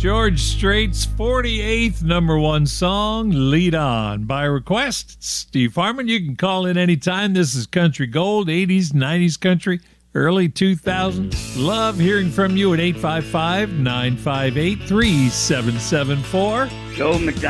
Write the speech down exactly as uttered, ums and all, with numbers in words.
George Strait's forty-eighth number one song, Lead On. By request, Steve Harmon. You can call in anytime. This is Country Gold, eighties, nineties country, early two thousands. Love hearing from you at eight five five, nine five eight, three seven seven four. Joe McDonald.